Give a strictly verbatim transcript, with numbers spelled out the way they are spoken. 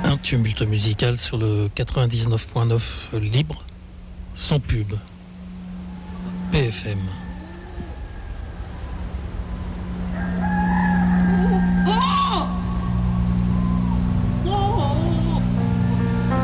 Un tumulte musical sur le quatre-vingt-dix-neuf point neuf libre, sans pub. P F M.